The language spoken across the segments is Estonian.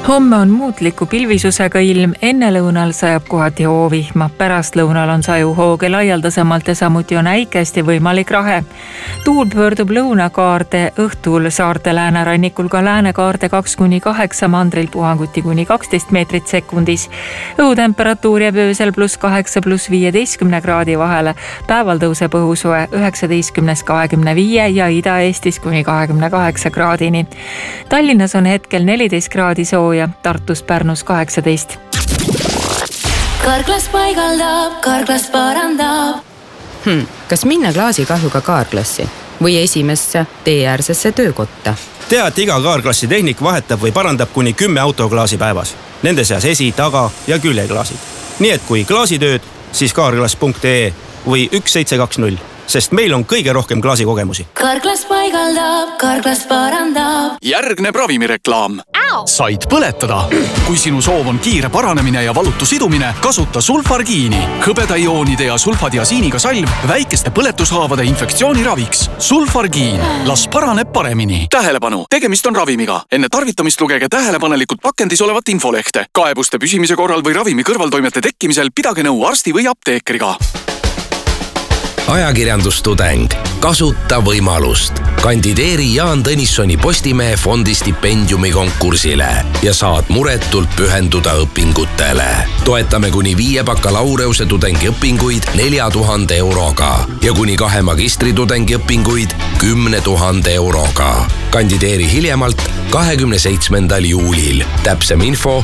Homme on muutliku pilvisusega ilm, enne lõunal sajab kohati hoovihma, pärast lõunal on sajuhooge laialdasemalt ja samuti on äikesti võimalik rahe. Tuul pöördub lõunakaarde, õhtul saarte läänerannikul ka läänekaarde 2-8, mandril puhanguti kuni 12 meetrit sekundis. Õhutemperatuur jääb öösel +8 +15 kraadi vahele, päeval tõuseb õhusoe 19-25 ja Ida-Eestis kuni 28 kraadini. Tallinnas on hetkel 14 kraadi sooja, Tartus, Pärnus 18. Karklas paigaldab, Karklas parandab. Kas minna klaasikahjuga kaarklassi või esimesse teeäärsesse töökotta? Tea, et iga kaarklassi tehnik vahetab või parandab kuni 10 autoklaasi päevas. Nende seas esi-, taga- ja küljeklaasid. Nii et kui klaasitööd, siis kaarklass.ee või 1720, sest meil on kõige rohkem klaasikogemusi. Karklas paigaldab, Karklas parandab. Järgneb ravimireklaam. Said põletada. Kui sinu soov on kiire paranemine ja valutu sidumine, kasuta sulfargiini. Hõbedaioonide ja sulfadiasiiniga salv väikeste põletushaavade infektsiooniraviks. Sulfargiin. Las paraneb paremini. Tähelepanu, tegemist on ravimiga. Enne tarvitamist lugege tähelepanelikult pakendis olevat infolehte. Kaebuste püsimise korral või ravimi kõrvaltoimete tekkimisel pidage nõu arsti või apteekriga. Ajakirjandustudeng. Kasuta võimalust. Kandideeri Jaan Tõnissoni Postimehe fondi stipendiumi konkursile ja saad muretult pühenduda õpingutele. Toetame kuni 5 bakalaureuse tudengiõpinguid 4000 euroga ja kuni 2 magistritudengi õpinguid 10 000 euroga. Kandideeri hiljemalt 27. juulil. Täpsem info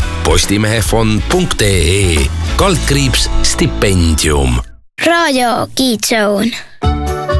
postimehefond.ee /stipendium. Radio Kids Zone.